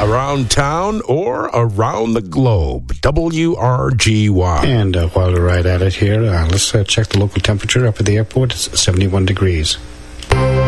around town or around the globe. WRGY. And while we're right at it here, let's check the local temperature up at the airport. It's 71 degrees.